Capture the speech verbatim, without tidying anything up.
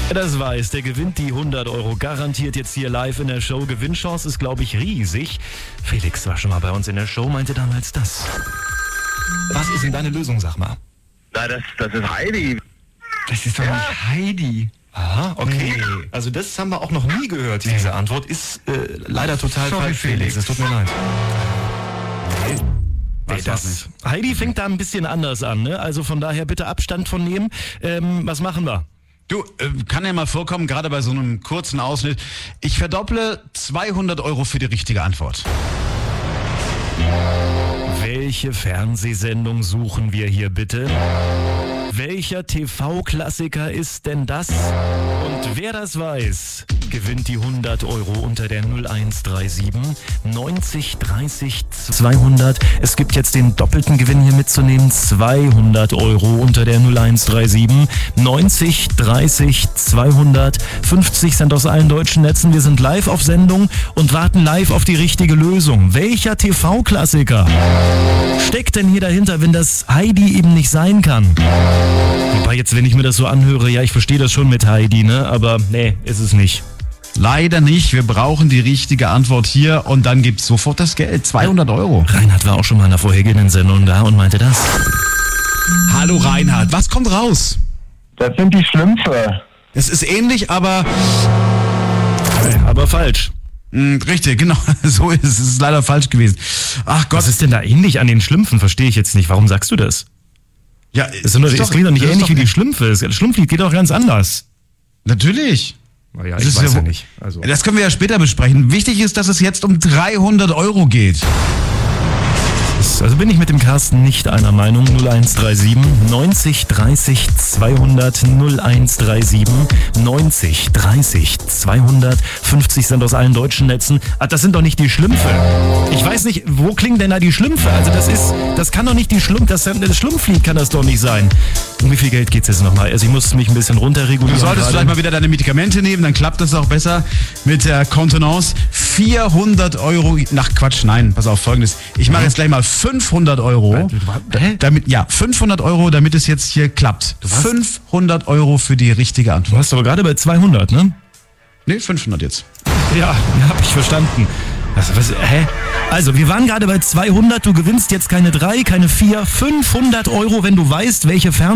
Wer das weiß, der gewinnt die hundert Euro garantiert jetzt hier live in der Show. Gewinnchance ist, glaube ich, riesig. Felix war schon mal bei uns in der Show, meinte damals das. Was ist denn deine Lösung, sag mal? Na, das, das ist Heidi. Das ist doch ja. nicht Heidi. Aha, okay. Nee. Also das haben wir auch noch nie gehört, diese nee. Antwort. Ist äh, leider total Sorry, falsch, Felix. Es tut mir leid. Nee. Was das nicht? Heidi fängt da ein bisschen anders an, ne? Also von daher bitte Abstand von nehmen. Ähm, was machen wir? Du, äh, kann ja mal vorkommen, gerade bei so einem kurzen Ausschnitt. Ich verdopple zweihundert Euro für die richtige Antwort. Welche Fernsehsendung suchen wir hier bitte? Welcher T V-Klassiker ist denn das? Und wer das weiß, gewinnt die hundert Euro unter der null eins drei sieben neunzig dreißig zweihundert. Es gibt jetzt den doppelten Gewinn hier mitzunehmen. zweihundert Euro unter der null eins drei sieben neunzig dreißig zweihundert. fünfzig sind aus allen deutschen Netzen. Wir sind live auf Sendung und warten live auf die richtige Lösung. Welcher T V-Klassiker steckt denn hier dahinter, wenn das Heidi eben nicht sein kann? Wobei jetzt, wenn ich mir das so anhöre, ja, ich verstehe das schon mit Heidi, ne? Aber nee, ist es nicht. Leider nicht. Wir brauchen die richtige Antwort hier und dann gibt's sofort das Geld. zweihundert Euro. Reinhard war auch schon mal in der vorhergehenden Sendung da und meinte das. Hallo Reinhard, was kommt raus? Das sind die Schlümpfe. Es ist ähnlich, aber... Aber falsch. Richtig, genau. So ist es. Es ist leider falsch gewesen. Ach Gott. Was ist denn da ähnlich an den Schlümpfen? Verstehe ich jetzt nicht. Warum sagst du das? Ja, das, sind doch, das klingt doch nicht ähnlich doch wie die Schlümpfe. Das Schlumpflied geht doch ganz anders. Natürlich. Ja, ich weiß ja nicht. Also. Das können wir ja später besprechen. Wichtig ist, dass es jetzt um dreihundert Euro geht. Also bin ich mit dem Carsten nicht einer Meinung. null eins drei sieben neunzig dreißig zweihundert null eins drei sieben neunzig dreißig zweihundert. fünfzig sind aus allen deutschen Netzen. Ah, das sind doch nicht die Schlümpfe. Ich weiß nicht, wo klingen denn da die Schlümpfe? Also das ist, das kann doch nicht die Schlumpf, das, das Schlumpflied kann das doch nicht sein. Um wie viel Geld geht's jetzt nochmal? Also ich muss mich ein bisschen runterregulieren. Du solltest vielleicht mal wieder deine Medikamente nehmen, dann klappt das auch besser mit der Kontenance. vierhundert Euro, nach Quatsch, nein, pass auf, Folgendes. Ich mache jetzt gleich mal fünfhundert Euro, damit, ja, fünfhund Euro, damit es jetzt hier klappt. fünfhundert Euro für die richtige Antwort. Du warst aber gerade bei zweihundert, ne? Nee, fünfhundert jetzt. Ja, ja, hab ich verstanden. Was, was, hä? Also, wir waren gerade bei zweihundert, du gewinnst jetzt keine drei, keine vier, fünfhundert Euro, wenn du weißt, welche Fernseh